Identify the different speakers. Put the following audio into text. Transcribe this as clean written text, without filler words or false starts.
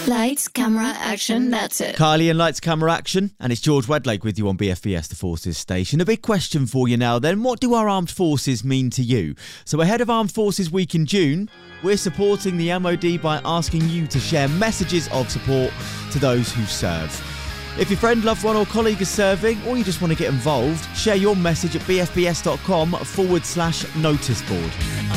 Speaker 1: Lights, camera, action, that's it.
Speaker 2: Kylie and Lights, Camera, Action, and it's George Wedlake with you on BFBS The Forces station. A big question for you now then, what do our armed forces mean to you? So ahead of Armed Forces Week in June, we're supporting the MOD by asking you to share messages of support to those who serve. If your friend, loved one or colleague is serving, or you just want to get involved, share your message at bfbs.com/noticeboard.